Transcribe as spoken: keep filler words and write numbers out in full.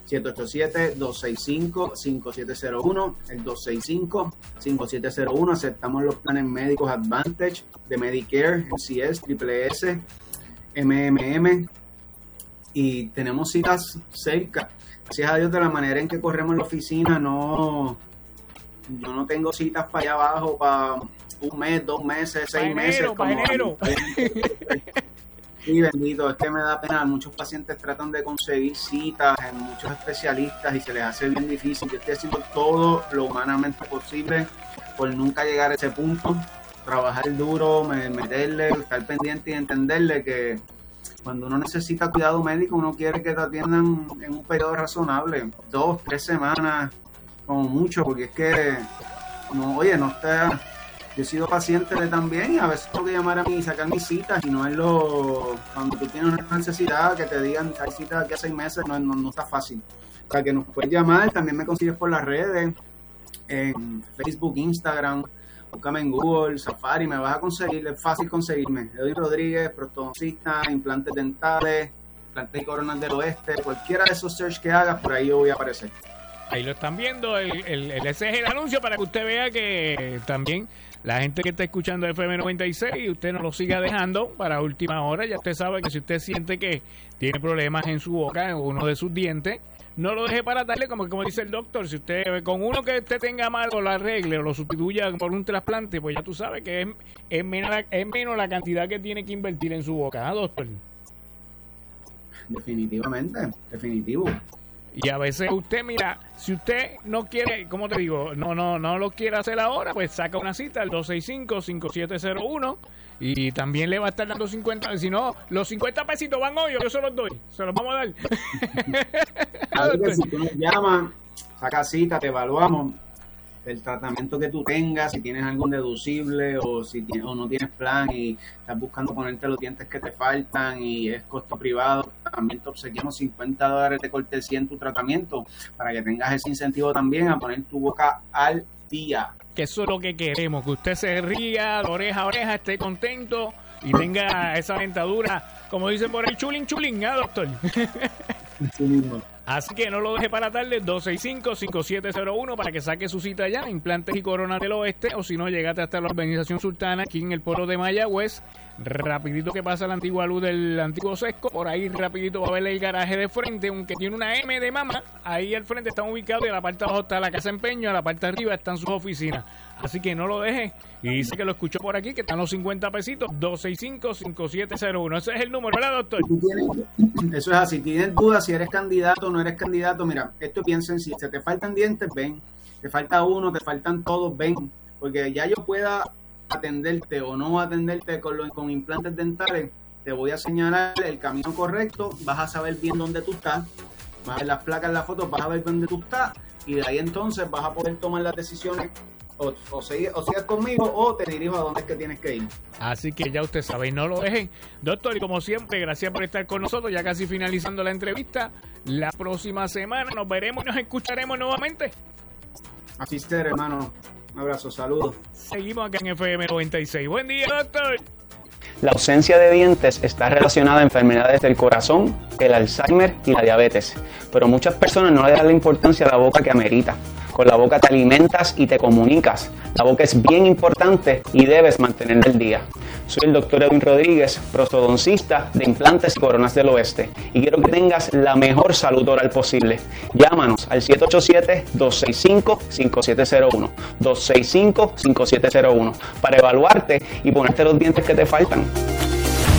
siete ocho siete, dos seis cinco, cinco siete cero uno, el dos seis cinco, cinco siete cero uno. Aceptamos los planes médicos Advantage de Medicare, M C S, Triple S, M M M, y tenemos citas cerca. Gracias a Dios, de la manera en que corremos en la oficina, no, yo no tengo citas para allá abajo para un mes, dos meses, seis pa meses. Enero, como enero. Sí, bendito, es que me da pena. Muchos pacientes tratan de conseguir citas en muchos especialistas y se les hace bien difícil. Yo estoy haciendo todo lo humanamente posible por nunca llegar a ese punto. Trabajar duro, meterle, estar pendiente y entenderle que cuando uno necesita cuidado médico, uno quiere que te atiendan en un periodo razonable, dos, tres semanas, como mucho, porque es que, no, oye, no está... Yo he sido paciente de también y a veces tengo que llamar a mí y sacar mis citas, y no es lo... Cuando tú tienes una necesidad que te digan hay citas aquí a seis meses, no, no, no está fácil. O sea, que nos puedes llamar, también me consigues por las redes, en Facebook, Instagram, búscame en Google, Safari, me vas a conseguir, es fácil conseguirme. Edoy Rodríguez, prostodoncista, implantes dentales, implantes y coronas del oeste, cualquiera de esos search que hagas, por ahí yo voy a aparecer. Ahí lo están viendo, el, el, el, ese es el anuncio para que usted vea que también la gente que está escuchando F M noventa y seis, usted no lo siga dejando para última hora. Ya usted sabe que si usted siente que tiene problemas en su boca, en uno de sus dientes, no lo deje para darle, como, como dice el doctor. Si usted con uno que usted tenga mal o lo arregle o lo sustituya por un trasplante, pues ya tú sabes que es, es, menos, es menos la cantidad que tiene que invertir en su boca, ¿ah, doctor? Definitivamente, definitivo. Y a veces usted, mira, si usted no quiere, ¿cómo te digo? No no no lo quiere hacer ahora, pues saca una cita al dos seis cinco, cinco siete cero uno y también le va a estar dando cincuenta, si no, los cincuenta pesitos van hoy, yo se los doy, se los vamos a dar. A ver, si tú nos llamas, saca cita, te evaluamos el tratamiento que tú tengas, si tienes algún deducible o si tienes, o no tienes plan y estás buscando ponerte los dientes que te faltan y es costo privado, también te obsequiamos cincuenta dólares de cortesía en tu tratamiento para que tengas ese incentivo también a poner tu boca al día. Que eso es lo que queremos, que usted se ría de oreja a oreja, esté contento y tenga esa dentadura, como dicen por ahí, chulín chulín, ¿eh, doctor? Sí mismo. Así que no lo deje para tarde, dos seis cinco, cinco siete cero uno para que saque su cita ya, implantes y coronas del oeste, o si no, llegate hasta la Urbanización Sultana, aquí en el polo de Mayagüez, rapidito que pasa la antigua luz del antiguo Sesco, por ahí rapidito va a ver el garaje de frente, aunque tiene una M de mamá, ahí al frente están ubicados y a la parte de abajo está la casa de empeño, a la parte de arriba están sus oficinas. Así que no lo deje. Y dice que lo escuchó por aquí, que están los cincuenta pesitos, dos seis cinco, cinco siete cero uno. Ese es el número, ¿verdad, doctor? Eso es así. Si tienes dudas si eres candidato o no eres candidato, mira, esto piensa en si se te faltan dientes, ven. Te falta uno, te faltan todos, ven. Porque ya yo pueda atenderte o no atenderte con, los, con implantes dentales, te voy a señalar el camino correcto, vas a saber bien dónde tú estás, vas a ver las placas, las fotos, vas a ver dónde tú estás, y de ahí entonces vas a poder tomar las decisiones. O, o, sigas, o sigas conmigo o te dirijo a donde es que tienes que ir. Así que ya usted sabe, no lo dejen. Doctor, y como siempre, gracias por estar con nosotros, ya casi finalizando la entrevista. La próxima semana nos veremos y nos escucharemos nuevamente. Así será, hermano. Un abrazo, saludos. Seguimos acá en F M noventa y seis. Buen día, doctor. La ausencia de dientes está relacionada a enfermedades del corazón, el Alzheimer y la diabetes, pero muchas personas no le dan la importancia a la boca que amerita. Con la boca te alimentas y te comunicas. La boca es bien importante y debes mantenerla al día. Soy el doctor Edwin Rodríguez, prostodoncista de implantes y coronas del oeste, y quiero que tengas la mejor salud oral posible. Llámanos al siete ocho siete, dos seis cinco, cinco siete cero uno, dos seis cinco, cinco siete cero uno para evaluarte y ponerte los dientes que te faltan.